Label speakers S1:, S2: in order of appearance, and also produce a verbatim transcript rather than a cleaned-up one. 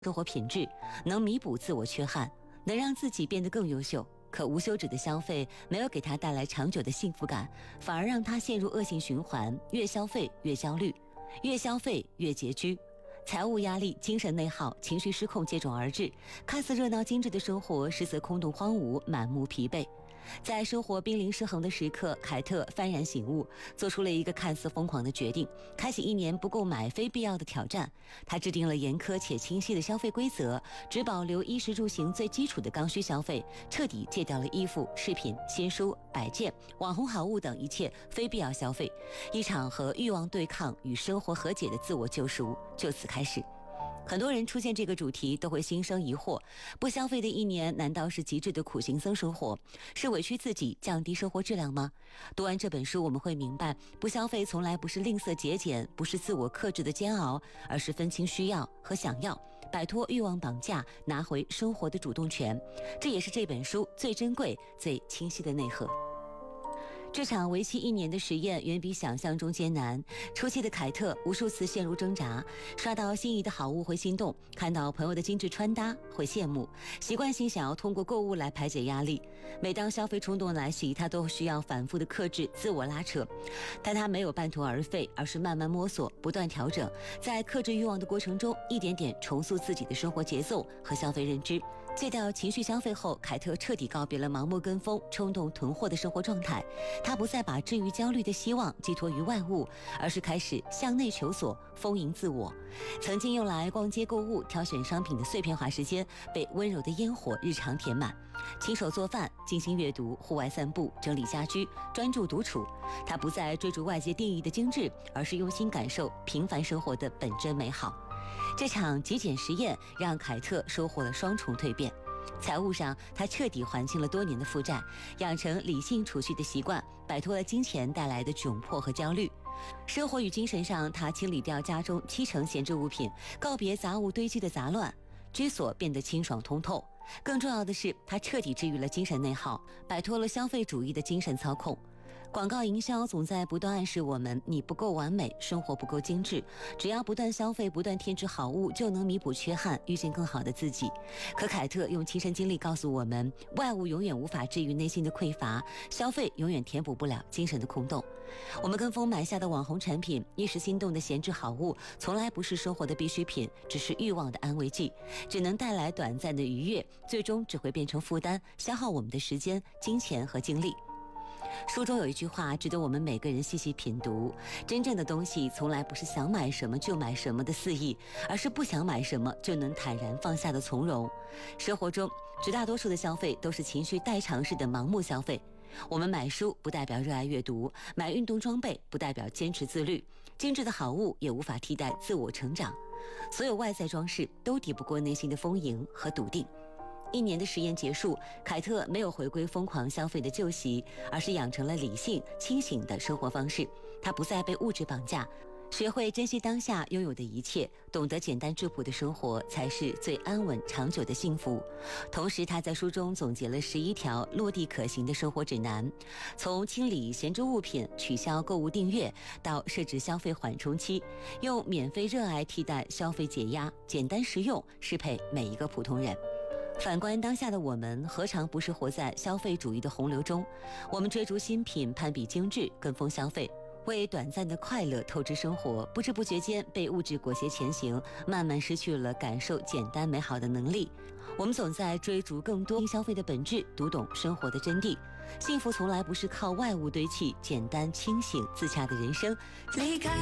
S1: 生活品质，能弥补自我缺憾，能让自己变得更优秀。可无休止的消费没有给他带来长久的幸福感，反而让他陷入恶性循环，越消费越焦虑，越消费越拮据。财务压力、精神内耗、情绪失控接踵而至，看似热闹精致的生活，实则空洞荒芜，满目疲惫。在生活濒临失衡的时刻，凯特幡然醒悟，做出了一个看似疯狂的决定，开启一年不购买非必要的挑战。他制定了严苛且清晰的消费规则，只保留衣食住行最基础的刚需消费，彻底戒掉了衣服、饰品、新书、摆件、网红好物等一切非必要消费。一场和欲望对抗、与生活和解的自我救赎就此开始。很多人出现这个主题都会心生疑惑，不消费的一年难道是极致的苦行僧生活，是委屈自己降低生活质量吗？读完这本书，我们会明白，不消费从来不是吝啬节俭，不是自我克制的煎熬，而是分清需要和想要，摆脱欲望绑架，拿回生活的主动权。这也是这本书最珍贵、最清晰的内核。这场为期一年的实验远比想象中艰难。初期的凯特无数次陷入挣扎，刷到心仪的好物会心动，看到朋友的精致穿搭会羡慕，习惯性想要通过购物来排解压力。每当消费冲动来袭，他都需要反复的克制、自我拉扯。但他没有半途而废，而是慢慢摸索，不断调整，在克制欲望的过程中，一点点重塑自己的生活节奏和消费认知。戒掉情绪消费后，凯特彻底告别了盲目跟风、冲动囤货的生活状态。他不再把治愈焦虑的希望寄托于外物，而是开始向内求索，丰盈自我。曾经用来逛街购物、挑选商品的碎片化时间，被温柔的烟火日常填满。亲手做饭、静心阅读、户外散步、整理家居、专注独处。他不再追逐外界定义的精致，而是用心感受平凡生活的本真美好。这场极简实验让凯特收获了双重蜕变。财务上，他彻底还清了多年的负债，养成理性储蓄的习惯，摆脱了金钱带来的窘迫和焦虑。生活与精神上，他清理掉家中七成闲置物品，告别杂物堆积的杂乱，居所变得清爽通透。更重要的是，他彻底治愈了精神内耗，摆脱了消费主义的精神操控。广告营销总在不断暗示我们，你不够完美，生活不够精致，只要不断消费，不断添置好物，就能弥补缺憾，遇见更好的自己。可凯特用亲身经历告诉我们，外物永远无法治愈内心的匮乏，消费永远填补不了精神的空洞。我们跟风买下的网红产品，一时心动的闲置好物，从来不是生活的必需品，只是欲望的安慰剂，只能带来短暂的愉悦，最终只会变成负担，消耗我们的时间、金钱和精力。书中有一句话值得我们每个人细细品读，真正的东西从来不是想买什么就买什么的肆意，而是不想买什么就能坦然放下的从容。生活中绝大多数的消费都是情绪代偿式的盲目消费。我们买书不代表热爱阅读，买运动装备不代表坚持自律，精致的好物也无法替代自我成长。所有外在装饰都抵不过内心的丰盈和笃定。一年的实验结束，凯特没有回归疯狂消费的旧习，而是养成了理性、清醒的生活方式。他不再被物质绑架，学会珍惜当下拥有的一切，懂得简单质朴的生活才是最安稳长久的幸福。同时，他在书中总结了十一条落地可行的生活指南，从清理闲置物品、取消购物订阅，到设置消费缓冲期，用免费热爱替代消费解压，简单实用，适配每一个普通人。反观当下的我们，何尝不是活在消费主义的洪流中？我们追逐新品，攀比精致，跟风消费，为短暂的快乐透支生活，不知不觉间被物质裹挟前行，慢慢失去了感受简单美好的能力。我们总在追逐更多，消费的本质，读懂生活的真谛。幸福从来不是靠外物堆砌，简单清醒自洽的人生离开